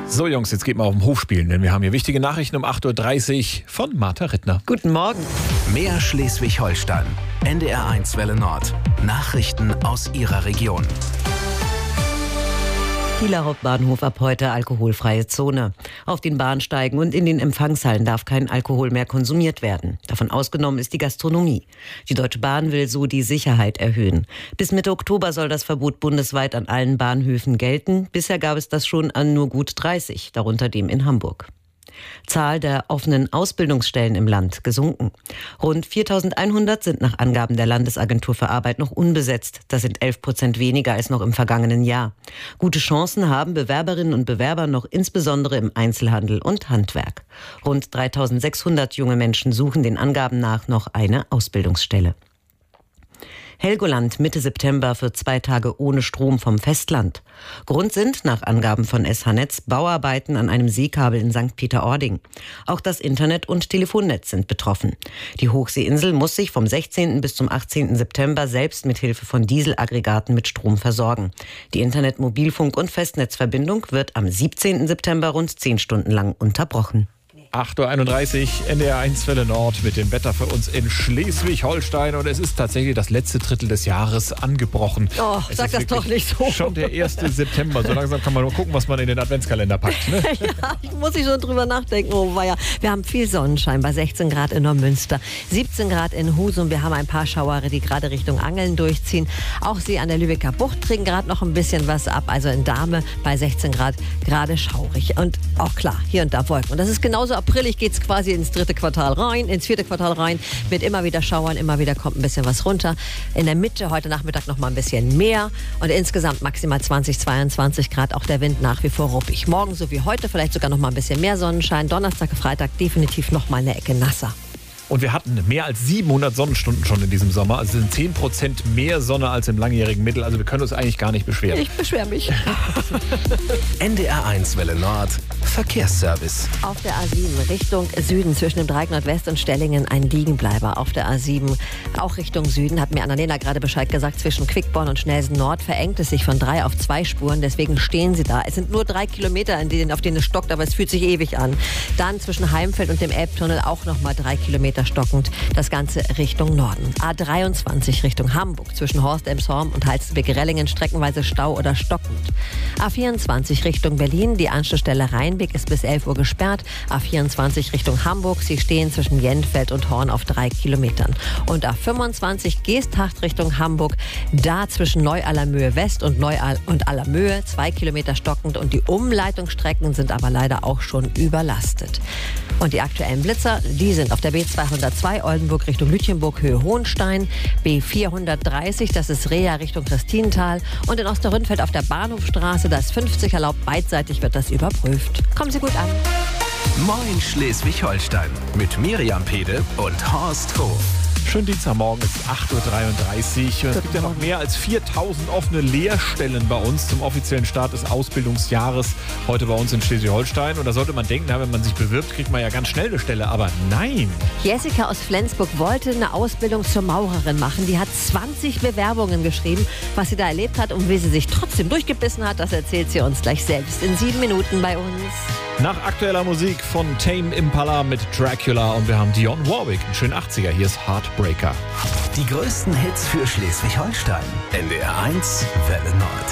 So Jungs, jetzt geht mal auf den Hof spielen, denn wir haben hier wichtige Nachrichten um 8.30 Uhr von Martha Rittner. Guten Morgen. Mehr Schleswig-Holstein. NDR1 Welle Nord. Nachrichten aus Ihrer Region. Kieler Hauptbahnhof ab heute alkoholfreie Zone. Auf den Bahnsteigen und in den Empfangshallen darf kein Alkohol mehr konsumiert werden. Davon ausgenommen ist die Gastronomie. Die Deutsche Bahn will so die Sicherheit erhöhen. Bis Mitte Oktober soll das Verbot bundesweit an allen Bahnhöfen gelten. Bisher gab es das schon an nur gut 30, darunter dem in Hamburg. Zahl der offenen Ausbildungsstellen im Land gesunken. Rund 4.100 sind nach Angaben der Landesagentur für Arbeit noch unbesetzt. Das sind 11% weniger als noch im vergangenen Jahr. Gute Chancen haben Bewerberinnen und Bewerber noch insbesondere im Einzelhandel und Handwerk. Rund 3.600 junge Menschen suchen den Angaben nach noch eine Ausbildungsstelle. Helgoland Mitte September für 2 Tage ohne Strom vom Festland. Grund sind, nach Angaben von SH Netz, Bauarbeiten an einem Seekabel in St. Peter-Ording. Auch das Internet- und Telefonnetz sind betroffen. Die Hochseeinsel muss sich vom 16. bis zum 18. September selbst mit Hilfe von Dieselaggregaten mit Strom versorgen. Die Internet-, Mobilfunk- und Festnetzverbindung wird am 17. September rund 10 Stunden lang unterbrochen. 8.31 Uhr, NDR1 Welle Nord mit dem Wetter für uns in Schleswig-Holstein. Und es ist tatsächlich das letzte Drittel des Jahres angebrochen. Oh, sag das doch nicht so. Schon der 1. September. So langsam kann man nur gucken, was man in den Adventskalender packt. Ne? Ja, ich muss schon drüber nachdenken. Oh weia. Wir haben viel Sonnenschein bei 16 Grad in Neumünster, 17 Grad in Husum. Wir haben ein paar Schauere, die gerade Richtung Angeln durchziehen. Auch sie an der Lübecker Bucht kriegen gerade noch ein bisschen was ab. Also in Dahme bei 16 Grad gerade schaurig. Und auch klar, hier und da Wolken. Und das ist genauso aprilig, geht es quasi ins 4. Quartal rein, mit immer wieder Schauern, immer wieder kommt ein bisschen was runter. In der Mitte heute Nachmittag noch mal ein bisschen mehr und insgesamt maximal 20, 22 Grad, auch der Wind nach wie vor ruppig. Morgen so wie heute vielleicht sogar noch mal ein bisschen mehr Sonnenschein, Donnerstag, Freitag definitiv noch mal eine Ecke nasser. Und wir hatten mehr als 700 Sonnenstunden schon in diesem Sommer. Also sind 10% mehr Sonne als im langjährigen Mittel. Also wir können uns eigentlich gar nicht beschweren. Ich beschwere mich. NDR1 Welle Nord. Verkehrsservice. Auf der A7 Richtung Süden zwischen dem Dreieck Nordwest und Stellingen ein Liegenbleiber. Auf der A7 auch Richtung Süden, hat mir Annalena gerade Bescheid gesagt, zwischen Quickborn und Schnelsen Nord verengt es sich von 3 auf 2 Spuren. Deswegen stehen sie da. Es sind nur 3 Kilometer, auf denen es stockt, aber es fühlt sich ewig an. Dann zwischen Heimfeld und dem Elbtunnel auch nochmal 3 Kilometer stockend. Das Ganze Richtung Norden. A23 Richtung Hamburg zwischen Horst-Elmshorn und Halstenbek-Rellingen streckenweise Stau oder stockend. A24 Richtung Berlin, die Anschlussstelle Rheinbeck ist bis 11 Uhr gesperrt. A24 Richtung Hamburg, sie stehen zwischen Jenfeld und Horn auf 3 Kilometern. Und A25 Geesthacht Richtung Hamburg, da zwischen Neu-Allermöhe West und Allermöhe 2 Kilometer stockend und die Umleitungsstrecken sind aber leider auch schon überlastet. Und die aktuellen Blitzer, die sind auf der B202 Oldenburg Richtung Lütjenburg, Höhe Hohenstein, B430, das ist Reha Richtung Christinental und in Osterrünfeld auf der Bahnhofstraße, das 50 erlaubt, beidseitig wird das überprüft. Kommen Sie gut an. Moin Schleswig-Holstein mit Miriam Pede und Horst Hof. Schönen Dienstagmorgen, es ist 8.33 Uhr. Und es gibt ja noch mehr als 4.000 offene Lehrstellen bei uns zum offiziellen Start des Ausbildungsjahres. Heute bei uns in Schleswig-Holstein. Und da sollte man denken, wenn man sich bewirbt, kriegt man ja ganz schnell eine Stelle. Aber nein. Jessica aus Flensburg wollte eine Ausbildung zur Maurerin machen. Die hat 20 Bewerbungen geschrieben. Was sie da erlebt hat und wie sie sich trotzdem durchgebissen hat, das erzählt sie uns gleich selbst in 7 Minuten bei uns. Nach aktueller Musik von Tame Impala mit Dracula und wir haben Dionne Warwick, einen schönen 80er. Hier ist Heartbreaker. Die größten Hits für Schleswig-Holstein. NDR1 Welle Nord.